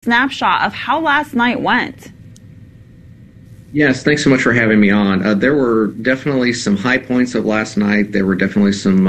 snapshot of how last night went. Yes, thanks so much for having me on. There were definitely some high points of last night. There were definitely some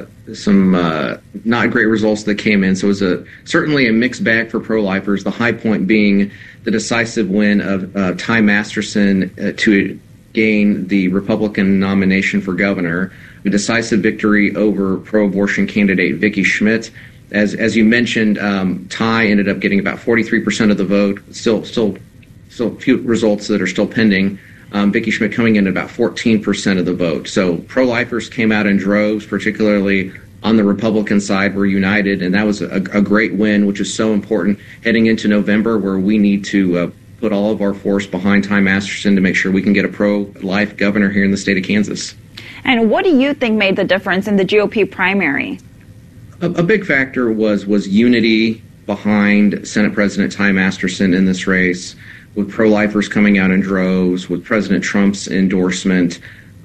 not great results that came in. So it was certainly a mixed bag for pro-lifers. The high point being the decisive win of Ty Masterson to gain the Republican nomination for governor. A decisive victory over pro-abortion candidate Vicki Schmidt. As you mentioned, Ty ended up getting about 43% of the vote. Still a few results that are still pending. Vicki Schmidt coming in at about 14% of the vote. So pro-lifers came out in droves, particularly on the Republican side, were united, and that was a great win, which is so important heading into November, where we need to put all of our force behind Ty Masterson to make sure we can get a pro-life governor here in the state of Kansas. And what do you think made the difference in the GOP primary? A big factor was unity behind Senate President Ty Masterson in this race, with pro-lifers coming out in droves, with President Trump's endorsement.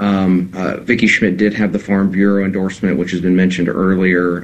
Vicki Schmidt did have the Farm Bureau endorsement, which has been mentioned earlier.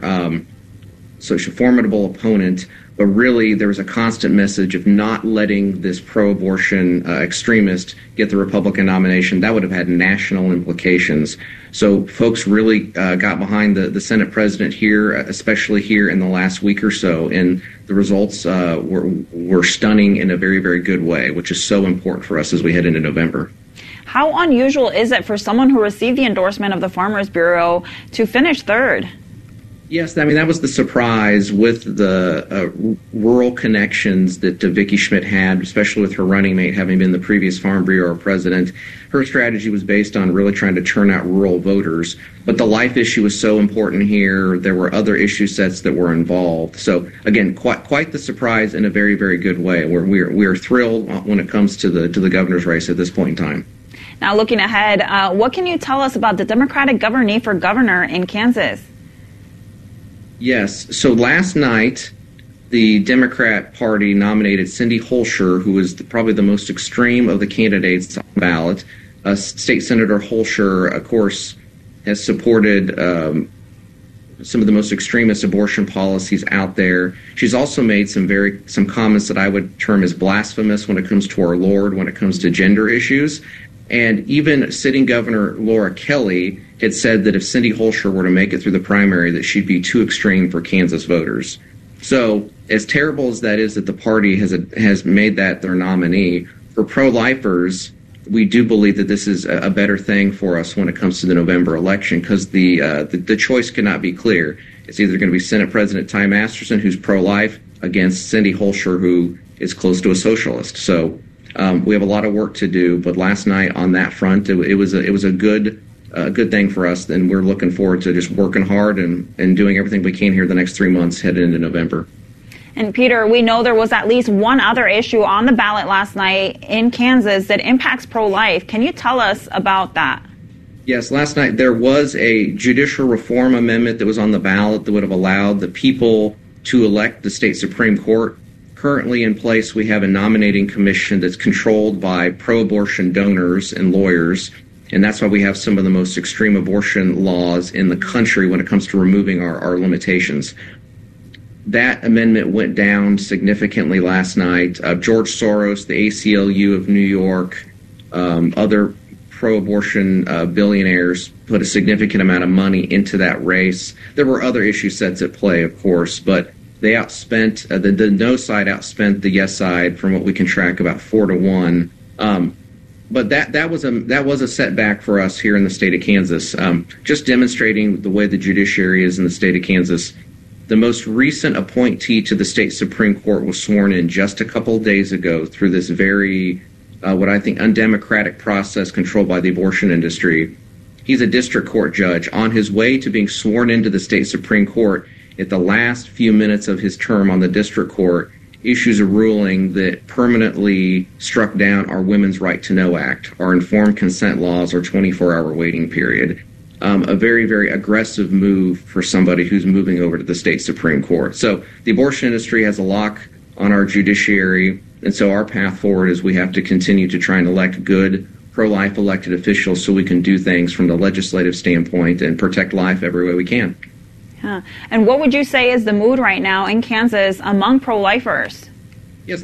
So she's a formidable opponent, but really there was a constant message of not letting this pro-abortion extremist get the Republican nomination. That would have had national implications. So folks really got behind the Senate president here, especially here in the last week or so, and the results were stunning in a very, very good way, which is so important for us as we head into November. How unusual is it for someone who received the endorsement of the Farmers Bureau to finish third? Yes, I mean, that was the surprise with the rural connections that Vicki Schmidt had, especially with her running mate having been the previous Farm Bureau president. Her strategy was based on really trying to turn out rural voters. But the life issue was so important here. There were other issue sets that were involved. So, again, quite the surprise in a very, very good way. We are thrilled when it comes to the governor's race at this point in time. Now, looking ahead, what can you tell us about the Democratic nominee for governor in Kansas? Yes. So last night, the Democrat Party nominated Cindy Holscher, who is probably the most extreme of the candidates on the ballot. State Senator Holscher, of course, has supported some of the most extremist abortion policies out there. She's also made some comments that I would term as blasphemous when it comes to our Lord, when it comes to gender issues. And even sitting Governor Laura Kelly had said that if Cindy Holscher were to make it through the primary, that she'd be too extreme for Kansas voters. So as terrible as that is that the party has made that their nominee, for pro-lifers, we do believe that this is a better thing for us when it comes to the November election, because the choice cannot be clear. It's either going to be Senate President Ty Masterson, who's pro-life, against Cindy Holscher, who is close to a socialist. So we have a lot of work to do, but last night on that front, it was a good thing for us, and we're looking forward to just working hard and doing everything we can here the next 3 months headed into November. And Peter, we know there was at least one other issue on the ballot last night in Kansas that impacts pro-life. Can you tell us about that? Yes, last night there was a judicial reform amendment that was on the ballot that would have allowed the people to elect the state Supreme Court. Currently in place, we have a nominating commission that's controlled by pro-abortion donors and lawyers, and that's why we have some of the most extreme abortion laws in the country when it comes to removing our limitations. That amendment went down significantly last night. George Soros, the ACLU of New York, other pro-abortion billionaires put a significant amount of money into that race. There were other issue sets at play, of course, but they outspent, the no side outspent the yes side from what we can track about 4-1. But that was a setback for us here in the state of Kansas, just demonstrating the way the judiciary is in the state of Kansas. The most recent appointee to the state Supreme Court was sworn in just a couple of days ago through this very, what I think, undemocratic process controlled by the abortion industry. He's a district court judge. On his way to being sworn into the state Supreme Court, at the last few minutes of his term on the district court, issues a ruling that permanently struck down our Women's Right to Know Act, our informed consent laws, our 24-hour waiting period. A very, very aggressive move for somebody who's moving over to the state Supreme Court. So the abortion industry has a lock on our judiciary, and so our path forward is we have to continue to try and elect good pro-life elected officials so we can do things from the legislative standpoint and protect life every way we can. And what would you say is the mood right now in Kansas among pro-lifers?